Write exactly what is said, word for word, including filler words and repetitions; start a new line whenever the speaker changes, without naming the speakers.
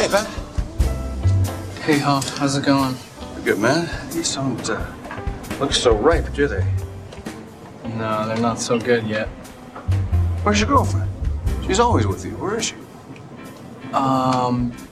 Hey, Ben.
Hey, Hoff, how's it going?
Good, man. These don't uh, look so ripe, do they?
No, they're not so good yet.
Where's your girlfriend? She's always with you. Where is she?
Um,